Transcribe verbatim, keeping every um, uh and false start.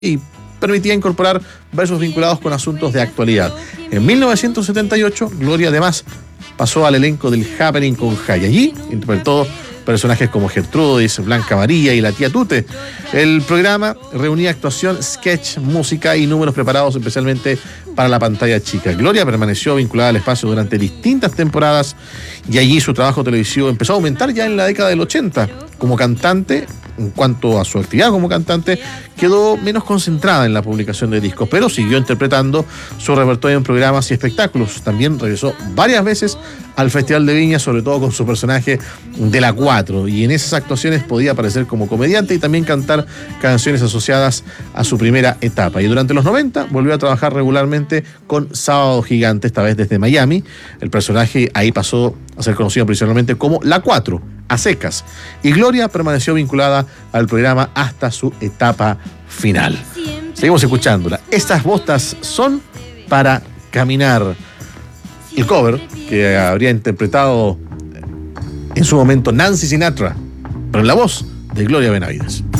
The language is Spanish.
y permitía incorporar versos vinculados con asuntos de actualidad. En mil novecientos setenta y ocho, Gloria además pasó al elenco del Happening con Jay. Allí interpretó personajes como Gertrudis, Blanca María y la tía Tute. El programa reunía actuación, sketch, música y números preparados especialmente para la pantalla chica. Gloria permaneció vinculada al espacio durante distintas temporadas y allí su trabajo televisivo empezó a aumentar ya en la década del ochenta. Como cantante, en cuanto a su actividad como cantante, quedó menos concentrada en la publicación de discos, pero siguió interpretando su repertorio en programas y espectáculos. También regresó varias veces al Festival de Viña, sobre todo con su personaje de la cuatro, y en esas actuaciones podía aparecer como comediante y también cantar canciones asociadas a su primera etapa. Y durante los noventa volvió a trabajar regularmente con Sábado Gigante, esta vez desde Miami. El personaje ahí pasó a ser conocido principalmente como La Cuatro, a secas. Y Gloria permaneció vinculada al programa hasta su etapa final. Seguimos escuchándola. Estas botas son para caminar. El cover que habría interpretado en su momento Nancy Sinatra, pero en la voz de Gloria Benavides.